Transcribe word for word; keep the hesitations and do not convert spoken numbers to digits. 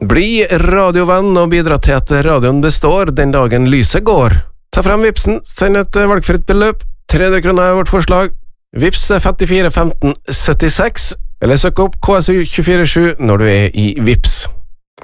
Bli radiovenn og bidra til at radioen består den dagen lyset går. Ta frem Vipsen, send et valgfritt beløp. tre hundre kroner er vårt forslag. Vips er femtifire femten syttiseks, eller søk opp K S U to fire sju når du er i Vips.